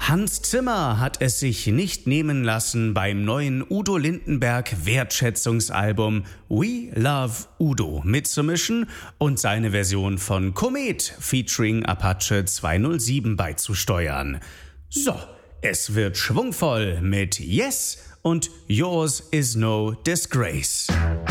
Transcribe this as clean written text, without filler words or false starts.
Hans Zimmer hat es sich nicht nehmen lassen, beim neuen Udo Lindenberg Wertschätzungsalbum We Love Udo mitzumischen und seine Version von Komet featuring Apache 207 beizusteuern. So, es wird schwungvoll mit Yes und Yours is no disgrace.